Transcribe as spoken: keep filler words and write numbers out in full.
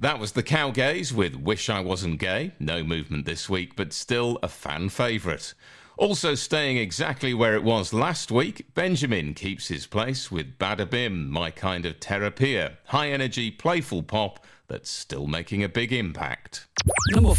That was the Cowgays with Wish I Wasn't Gay. No movement this week, but still a fan favourite. Also staying exactly where it was last week, Benjamin keeps his place with Bada Bim, My Kind of Terapia. High energy, playful pop that's still making a big impact. Number